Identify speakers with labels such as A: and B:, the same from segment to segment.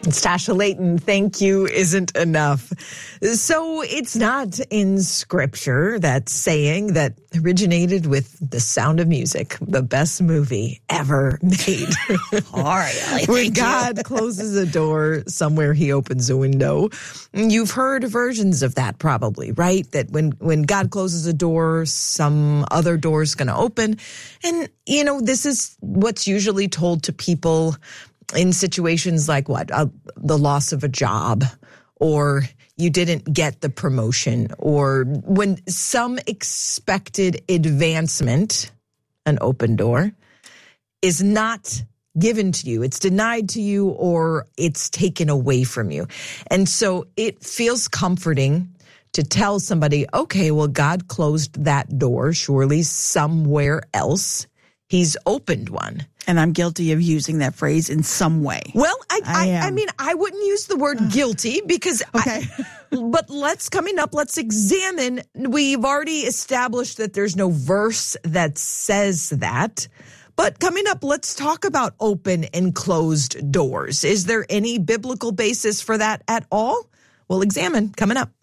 A: It's Tasha Layton. Thank you isn't enough. So it's not in Scripture that saying that originated with The Sound of Music, the best movie ever made.
B: All right.
A: When God closes a door, somewhere he opens a window. You've heard versions of that probably, right? That when God closes a door, some other door is going to open. And, you know, this is what's usually told to people in situations like the loss of a job, or you didn't get the promotion, or when some expected advancement, an open door, is not given to you. It's denied to you, or it's taken away from you. And so it feels comforting to tell somebody, okay, well, God closed that door. Surely somewhere else he's opened one.
B: And I'm guilty of using that phrase in some way.
A: Well, I mean, I wouldn't use the word guilty because,
B: okay.
A: But let's examine. We've already established that there's no verse that says that. But coming up, let's talk about open and closed doors. Is there any biblical basis for that at all? We'll examine coming up.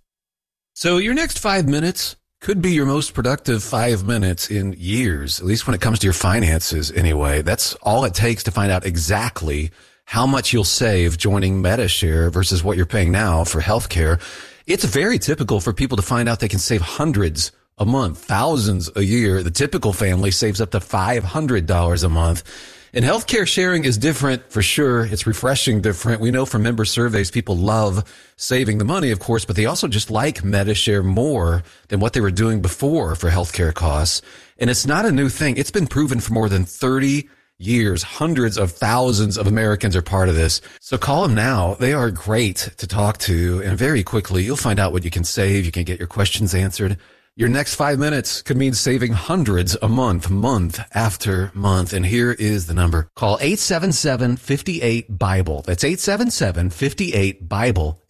C: So your next 5 minutes could be your most productive 5 minutes in years, at least when it comes to your finances anyway. That's all it takes to find out exactly how much you'll save joining Medi-Share versus what you're paying now for healthcare. It's very typical for people to find out they can save hundreds a month, thousands a year. The typical family saves up to $500 a month. And healthcare sharing is different for sure. It's refreshing different. We know from member surveys, people love saving the money, of course, but they also just like Medi-Share more than what they were doing before for healthcare costs. And it's not a new thing. It's been proven for more than 30 years. Hundreds of thousands of Americans are part of this. So call them now. They are great to talk to. And very quickly, you'll find out what you can save. You can get your questions answered. Your next 5 minutes could mean saving hundreds a month, month after month. And here is the number. Call 877-58-BIBLE. That's 877-58-BIBLE.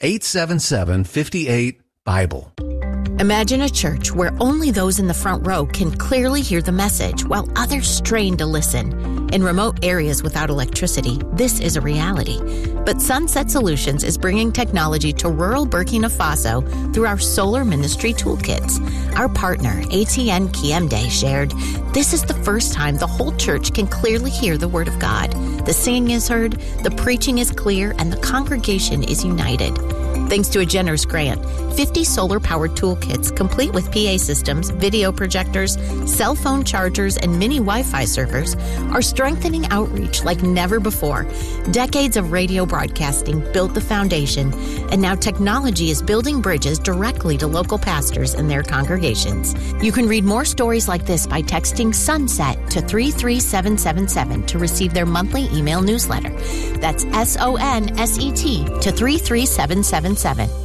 C: 877-58-BIBLE.
D: Imagine a church where only those in the front row can clearly hear the message while others strain to listen. In remote areas without electricity, this is a reality. But Sunset Solutions is bringing technology to rural Burkina Faso through our Solar Ministry Toolkits. Our partner, ATN Kiemde, shared, "This is the first time the whole church can clearly hear the Word of God. The singing is heard, the preaching is clear, and the congregation is united." Thanks to a generous grant, 50 solar-powered toolkits complete with PA systems, video projectors, cell phone chargers, and mini Wi-Fi servers are strengthening outreach like never before. Decades of radio broadcasting built the foundation, and now technology is building bridges directly to local pastors and their congregations. You can read more stories like this by texting SUNSET to 33777 to receive their monthly email newsletter. That's SONSET to 33777.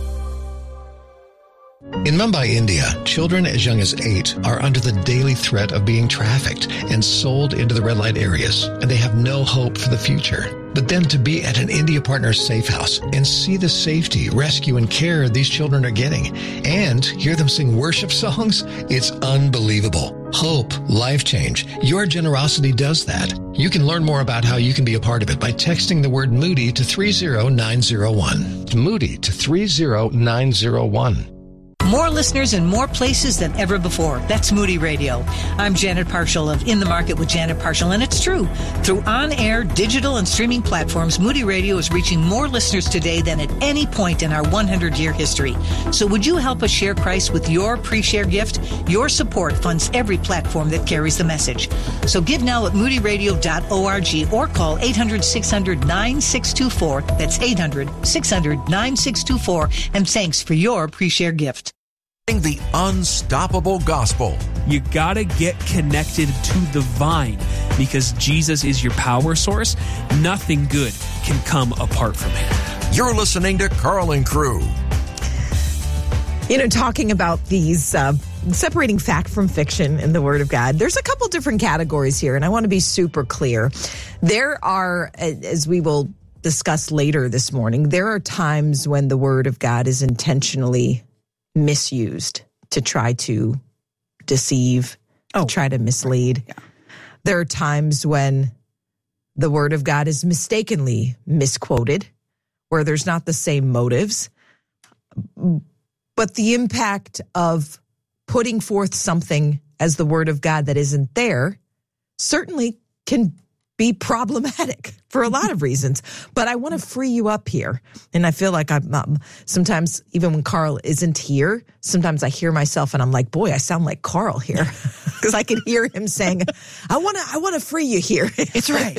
E: In Mumbai, India, children as young as 8 are under the daily threat of being trafficked and sold into the red light areas, and they have no hope for the future. But then to be at an India Partner safe house and see the safety, rescue, and care these children are getting, and hear them sing worship songs, it's unbelievable. Hope, life change. Your generosity does that. You can learn more about how you can be a part of it by texting the word Moody to 30901. Moody to 30901.
F: More listeners in more places than ever before. That's Moody Radio. I'm Janet Parshall of In the Market with Janet Parshall, and it's true. Through on-air, digital, and streaming platforms, Moody Radio is reaching more listeners today than at any point in our 100-year history. So would you help us share Christ with your pre-share gift? Your support funds every platform that carries the message. So give now at moodyradio.org or call 800-600-9624. That's 800-600-9624. And thanks for your pre-share gift.
G: The unstoppable gospel.
H: You gotta get connected to the vine because Jesus is your power source. Nothing good can come apart from him.
G: You're listening to Carl and Crew.
A: You know, talking about these separating fact from fiction in the Word of God, there's a couple different categories here, and I want to be super clear. There are, as we will discuss later this morning, there are times when the Word of God is intentionally misused to try to deceive, to try to mislead.
B: Yeah.
A: There are times when the Word of God is mistakenly misquoted where there's not the same motives. But the impact of putting forth something as the word of God that isn't there certainly can be problematic for a lot of reasons. But I want to free you up here. And I feel like I'm sometimes, even when Carl isn't here, sometimes I hear myself and I'm like, boy, I sound like Carl here. Because I can hear him saying, I want to free you here.
B: That's right.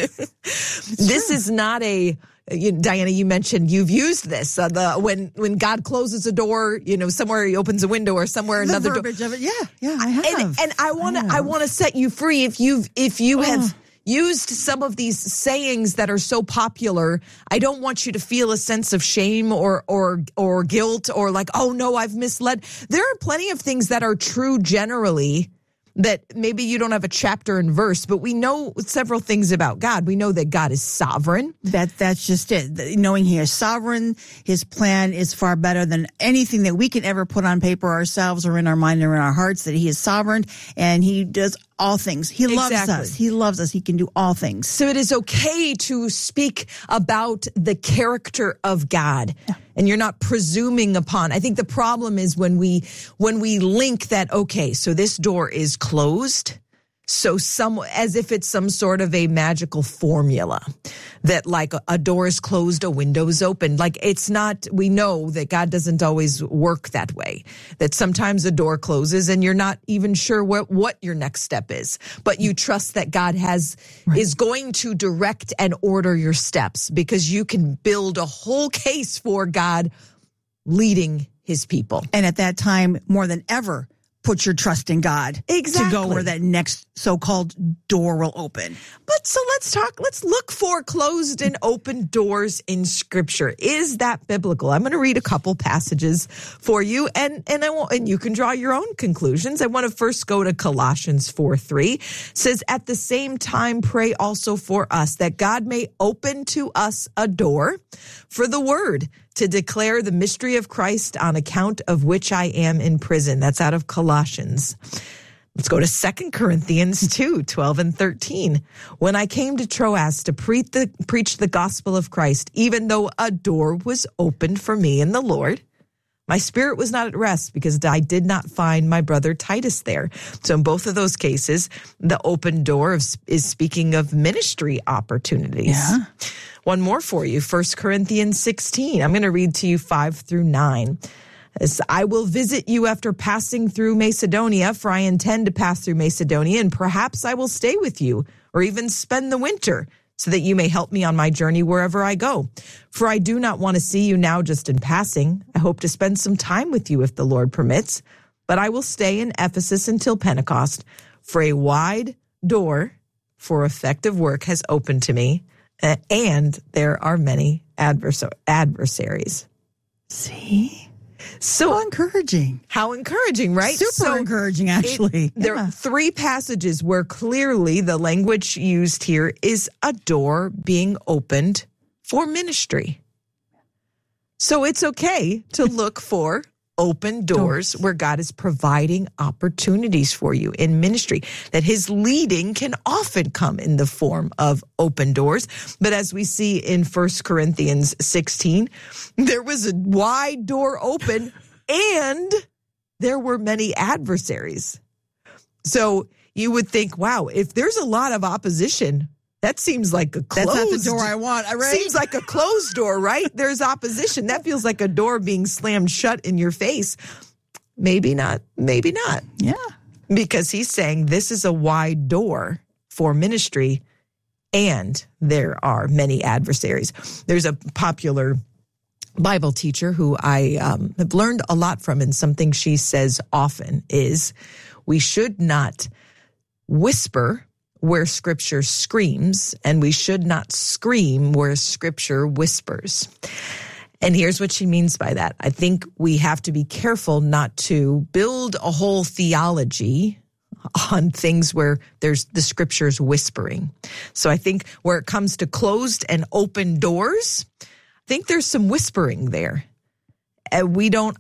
A: This is not Diana, you mentioned you've used this. When God closes a door, somewhere he opens a window or somewhere another door.
B: Of it. Yeah, I have.
A: And I want to set you free if you have used some of these sayings that are so popular. I don't want you to feel a sense of shame or guilt or like, oh no, I've misled. There are plenty of things that are true generally that maybe you don't have a chapter and verse, but we know several things about God. We know that God is sovereign.
B: That's just it. Knowing he is sovereign, his plan is far better than anything that we can ever put on paper ourselves or in our mind or in our hearts, that he is sovereign and he does all things. He loves us. He loves us. He can do all things.
A: So it is okay to speak about the character of God. Yeah. And you're not presuming upon. I think the problem is when we link that, okay, so this door is closed, so as if it's some sort of a magical formula that like a door is closed, a window is open. Like it's not, we know that God doesn't always work that way, that sometimes a door closes and you're not even sure what your next step is, but you trust that God is going to direct and order your steps because you can build a whole case for God leading his people.
B: And at that time, more than ever, put your trust in God to go where that next so-called door will open.
A: But so let's look for closed and open doors in Scripture. Is that biblical? I'm going to read a couple passages for you, and you can draw your own conclusions. I want to first go to Colossians 4:3. It says, at the same time, pray also for us that God may open to us a door for the word to declare the mystery of Christ, on account of which I am in prison. That's out of Colossians. Let's go to 2 Corinthians 2:12 and 13. When I came to Troas to preach the gospel of Christ, even though a door was opened for me in the Lord, my spirit was not at rest because I did not find my brother Titus there. So in both of those cases, the open door is speaking of ministry opportunities.
B: Yeah.
A: One more for you, 1 Corinthians 16. I'm going to read to you 5 through 9. As I will visit you after passing through Macedonia, for I intend to pass through Macedonia, and perhaps I will stay with you or even spend the winter, so that you may help me on my journey wherever I go. For I do not want to see you now just in passing. I hope to spend some time with you if the Lord permits, but I will stay in Ephesus until Pentecost, for a wide door for effective work has opened to me, and there are many adversaries.
B: See?
A: So
B: how encouraging.
A: How encouraging, right?
B: Super encouraging, actually.
A: There are 3 passages where clearly the language used here is a door being opened for ministry. So it's okay to look for open doors where God is providing opportunities for you in ministry, that his leading can often come in the form of open doors. But as we see in 1 Corinthians 16, there was a wide door open and there were many adversaries. So you would think, wow, if there's a lot of opposition, that seems like a closed.
B: That's not the door I want, right?
A: Seems like a closed door, right? There's opposition. That feels like a door being slammed shut in your face. Maybe not. Maybe not.
B: Yeah.
A: Because he's saying this is a wide door for ministry and there are many adversaries. There's a popular Bible teacher who I have learned a lot from, and something she says often is we should not whisper where Scripture screams, and we should not scream where Scripture whispers. And here's what she means by that. I think we have to be careful not to build a whole theology on things where there's the Scriptures whispering. So I think where it comes to closed and open doors, I think there's some whispering there. And we don't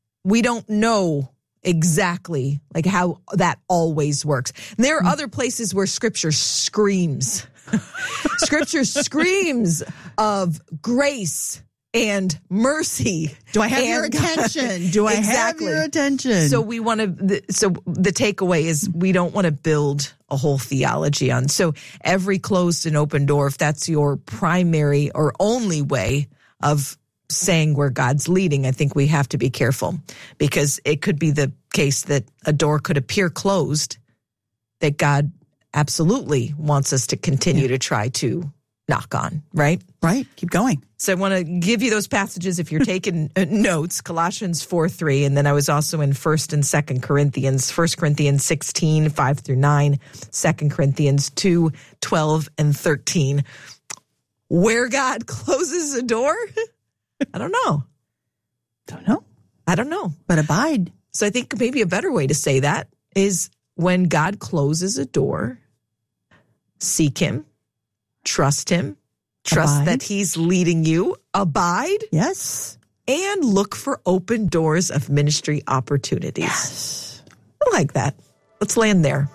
A: know exactly like how that always works. And there are other places where Scripture screams. Scripture screams of grace and mercy.
B: Do I have your
A: and
B: attention? Do I have your attention?
A: So we want to. So the takeaway is we don't want to build a whole theology on. So every closed and open door, if that's your primary or only way of saying where God's leading, I think we have to be careful, because it could be the case that a door could appear closed that God absolutely wants us to continue to try to knock on, right?
B: Right. Keep going.
A: So I want to give you those passages if you're taking notes, Colossians 4:3, and then I was also in 1st and 2nd Corinthians, 1 Corinthians 16, 5 through 9, 2 Corinthians 2, 12 and 13. Where God closes a door? I don't know. I don't know.
B: But abide.
A: So I think maybe a better way to say that is when God closes a door, seek him, trust him, trust that he's leading you, abide.
B: Yes.
A: And look for open doors of ministry opportunities.
B: Yes.
A: I like that. Let's land there.